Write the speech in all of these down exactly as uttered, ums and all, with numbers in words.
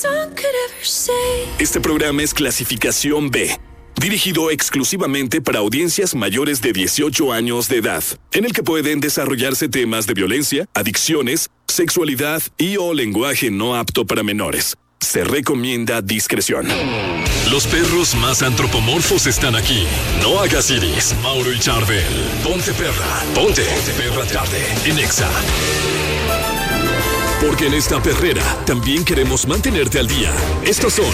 Este programa es clasificación B, dirigido exclusivamente para audiencias mayores de dieciocho años de edad, en el que pueden desarrollarse temas de violencia, adicciones, sexualidad y o lenguaje no apto para menores. Se recomienda discreción. Los perros más antropomorfos están aquí. No hagas iris. Mauro y Charbel. Ponte perra. Ponte. Ponte perra tarde. En Exa. Porque en esta perrera también queremos mantenerte al día. Estos son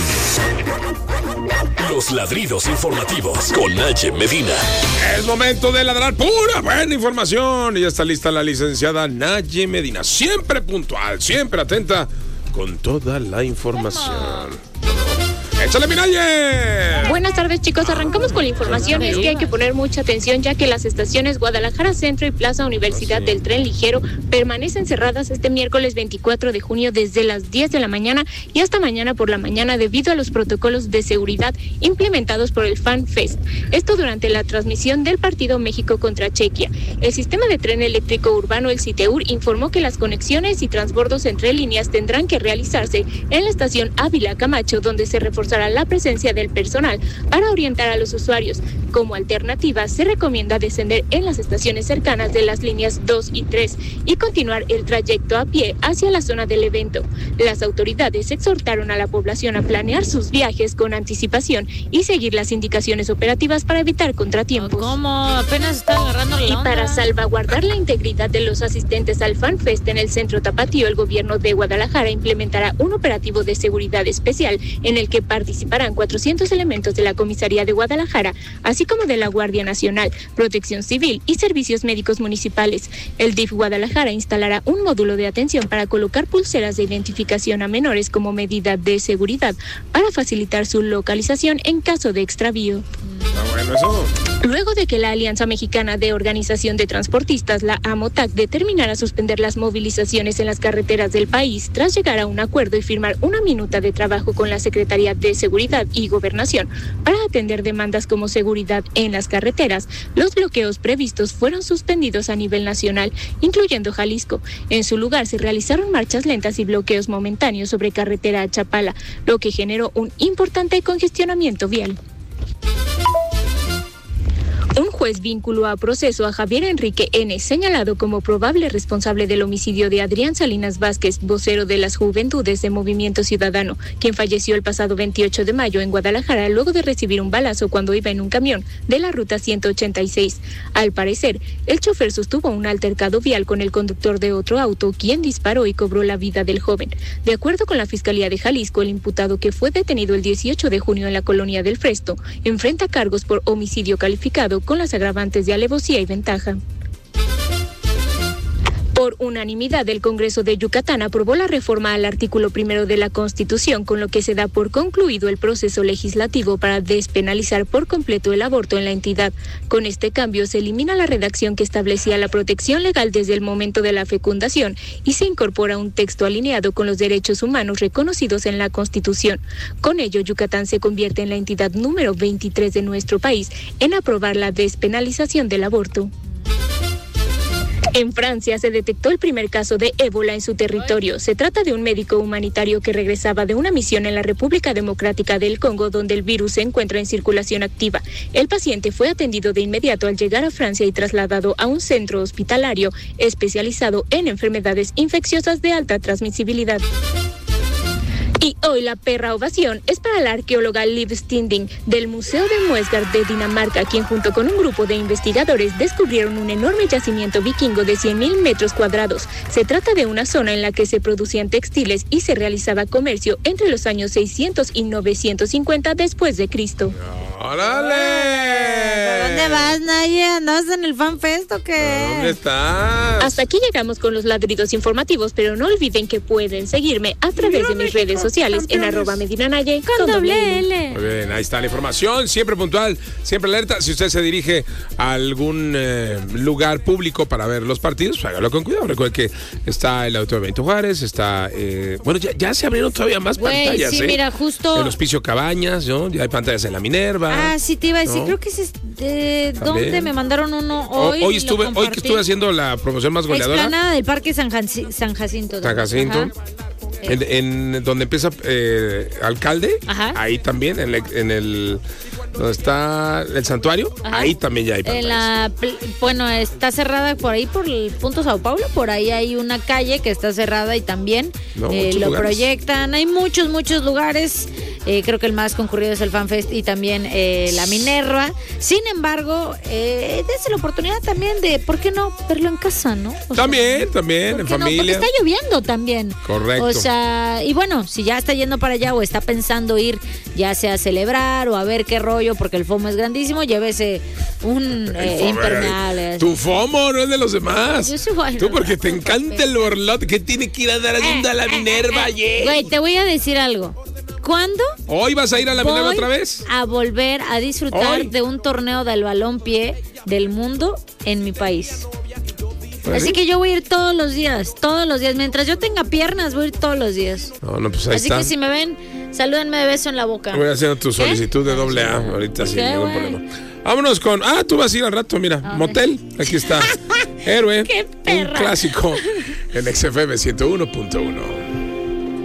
los ladridos informativos con Naye Medina. Es momento de ladrar pura buena información. Y ya está lista la licenciada Naye Medina. Siempre puntual, siempre atenta con toda la información. ¡Échale, mi Naye! Buenas tardes, chicos. Arrancamos con la información. Es que hay que poner mucha atención ya que las estaciones Guadalajara Centro y Plaza Universidad del Tren Ligero permanecen cerradas este miércoles veinticuatro de junio desde las diez de la mañana y hasta mañana por la mañana debido a los protocolos de seguridad implementados por el Fan Fest. Esto durante la transmisión del partido México contra Chequia. El sistema de tren eléctrico urbano, el CITEUR, informó que las conexiones y transbordos entre líneas tendrán que realizarse en la estación Ávila Camacho, donde se reforzará la presencia del personal para orientar a los usuarios. Como alternativa, se recomienda descender en las estaciones cercanas de las líneas dos y tres y continuar el trayecto a pie hacia la zona del evento. Las autoridades exhortaron a la población a planear sus viajes con anticipación y seguir las indicaciones operativas para evitar contratiempos. ¿Cómo? Apenas está agarrando la Y onda. para salvaguardar la integridad de los asistentes al Fan Fest en el Centro Tapatío, el gobierno de Guadalajara implementará un operativo de seguridad especial en el que participarán cuatrocientos elementos de la Comisaría de Guadalajara, así como de la Guardia Nacional, Protección Civil y Servicios Médicos Municipales. El D I F Guadalajara instalará un módulo de atención para colocar pulseras de identificación a menores como medida de seguridad para facilitar su localización en caso de extravío. Está bueno eso. Luego de que la Alianza Mexicana de Organización de Transportistas, la AMOTAC, determinara suspender las movilizaciones en las carreteras del país tras llegar a un acuerdo y firmar una minuta de trabajo con la Secretaría de Seguridad y Gobernación para atender demandas como seguridad en las carreteras, los bloqueos previstos fueron suspendidos a nivel nacional, incluyendo Jalisco. En su lugar se realizaron marchas lentas y bloqueos momentáneos sobre carretera a Chapala, lo que generó un importante congestionamiento vial. Un juez vinculó a proceso a Javier Enrique N., señalado como probable responsable del homicidio de Adrián Salinas Vázquez, vocero de las Juventudes de Movimiento Ciudadano, quien falleció el pasado veintiocho de mayo en Guadalajara luego de recibir un balazo cuando iba en un camión de la ruta ciento ochenta y seis. Al parecer, el chofer sostuvo un altercado vial con el conductor de otro auto, quien disparó y cobró la vida del joven. De acuerdo con la Fiscalía de Jalisco, el imputado, que fue detenido el dieciocho de junio en la colonia del Fresto, enfrenta cargos por homicidio calificado con las agravantes de alevosía y ventaja. Por unanimidad, el Congreso de Yucatán aprobó la reforma al artículo primero de la Constitución, con lo que se da por concluido el proceso legislativo para despenalizar por completo el aborto en la entidad. Con este cambio se elimina la redacción que establecía la protección legal desde el momento de la fecundación y se incorpora un texto alineado con los derechos humanos reconocidos en la Constitución. Con ello, Yucatán se convierte en la entidad número veintitrés de nuestro país en aprobar la despenalización del aborto. En Francia se detectó el primer caso de ébola en su territorio. Se trata de un médico humanitario que regresaba de una misión en la República Democrática del Congo, donde el virus se encuentra en circulación activa. El paciente fue atendido de inmediato al llegar a Francia y trasladado a un centro hospitalario especializado en enfermedades infecciosas de alta transmisibilidad. Y hoy la perra ovación es para la arqueóloga Liv Stinding del Museo de Muesgard de Dinamarca, quien junto con un grupo de investigadores descubrieron un enorme yacimiento vikingo de cien mil metros cuadrados. Se trata de una zona en la que se producían textiles y se realizaba comercio entre los años seiscientos y novecientos cincuenta después de Cristo. ¡Órale! ¿A dónde vas, Naye? ¿Andas en el Fan Fest o qué? ¿Dónde estás? Hasta aquí llegamos con los ladridos informativos, pero no olviden que pueden seguirme a través de mis redes sociales en arroba Medina Naye Con doble L. Muy bien, ahí está la información, siempre puntual, siempre alerta. Si usted se dirige a algún eh, lugar público para ver los partidos, hágalo con cuidado. Recuerde que está el Auditorio Benito Juárez, está, eh, bueno, ya, ya se abrieron todavía más Güey, pantallas, sí, ¿eh? mira, justo. El Hospicio Cabañas, ¿no? Ya hay pantallas en la Minerva. Ah, sí, te iba a decir, ¿no? creo que es eh, ¿dónde También. me mandaron uno O- hoy? hoy lo estuve, hoy que compartí. estuve haciendo la promoción más goleadora. Explanada del Parque San, Janci- San Jacinto. San Jacinto. Ajá. En, en donde empieza eh, Alcalde, Ajá. ahí también, en, el, en el donde está el santuario, Ajá. ahí también ya hay pantallas. En la, bueno, está cerrada por ahí por el punto Sao Paulo, por ahí hay una calle que está cerrada y también No, eh, muchos lo lugares. proyectan. Hay muchos, muchos lugares. Eh, creo que el más concurrido es el FanFest y también eh, la Minerva. Sin embargo, eh, dése la oportunidad también de, ¿por qué no verlo en casa, no? O También, sea, también, ¿por en qué no? familia. Porque está lloviendo también. Correcto. O sea, y bueno, si ya está yendo para allá o está pensando ir ya sea a celebrar o a ver qué rollo, porque el FOMO es grandísimo, llévese un eh, FOMO, impermeable. Tu FOMO no es de los demás. Yo soy igual. Tú porque te encanta el borlote. ¿Qué tiene que ir a dar haciendo a la Minerva ayer? Güey, te voy a decir algo. ¿Cuándo ¿Hoy vas a ir a la Minerva voy otra vez? a volver a disfrutar Hoy. de un torneo del balompié del mundo en mi país? Pues Así sí. que yo voy a ir todos los días, todos los días. Mientras yo tenga piernas, voy a ir todos los días. No, no, pues ahí Así está. que si me ven, salúdenme de beso en la boca. Voy haciendo tu ¿Qué? solicitud de doble A ahorita ¿Por sin qué, ningún güey? problema. Vámonos con. Ah, tú vas a ir al rato, mira. ¿A dónde? Motel. Aquí está. Héroe. ¡Qué Un perra! clásico en X F M ciento uno punto uno.